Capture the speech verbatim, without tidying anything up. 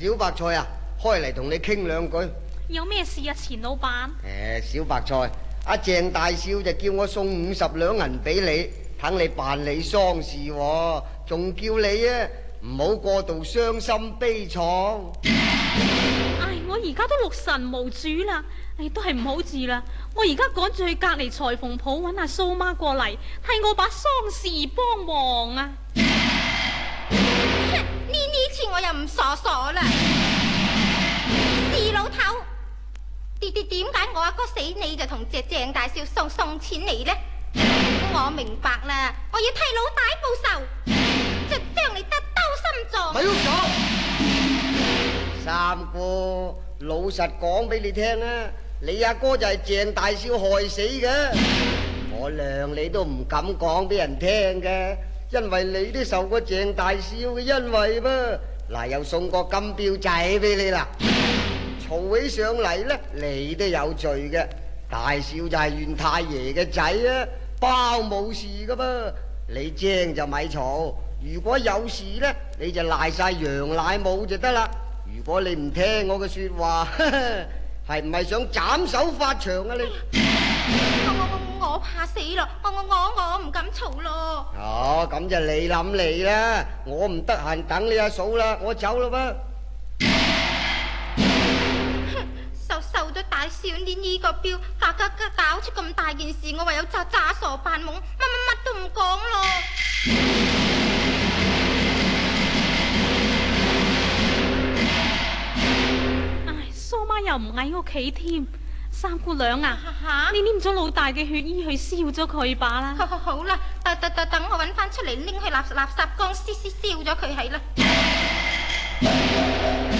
小白菜啊，開嚟同你傾兩句。 有咩事啊，錢老闆？ 誒，小白菜，阿鄭大少就叫我送五十兩銀俾你，等你辦理喪事喎，仲叫你啊唔好過度傷心悲愴。 唉，我而家都六神無主啦，唉，都係唔好治啦。我而家趕住去隔離裁縫鋪揾阿蘇媽過嚟，替我把喪事幫忙啊！ 呢呢次我又唔傻傻啦，事老頭，點點點解我阿哥死你就同隻鄭大少送送錢嚟呢？我明白啦，我要替老大報仇，就將你得兜心臟。 咪喐手！三哥，老實講俾你聽啊，你阿哥就係鄭大少害死嘅，我諒你都唔敢講俾人聽嘅，因為你都受過鄭大少嘅恩惠噃。嗱，又送個金標仔俾你啦，嘈起上嚟呢，你都有罪嘅。大少就係袁太爺嘅仔啊，包冇事噶噃，你精就咪嘈。如果有事呢，你就賴晒楊乃武就得啦。如果你唔聽我嘅說話，係唔係想斬手發長啊你？ 我我我我怕死咯，我我我我唔敢嘈咯。 哦，咁就你諗你啦，我唔得閒等你阿嫂啦，我走啦噃。 受受咗大少呢呢個標，搞搞搞搞出咁大件事，我唯有詐詐傻扮懵，乜乜乜都唔講咯。 蘇媽又唔喺屋企添，三姑娘啊， 吓， 你黏咗老大嘅血衣去燒咗佢吧啦。 好好好啦，等等等等我搵翻出嚟拎去垃垃圾缸燒燒燒咗佢係啦。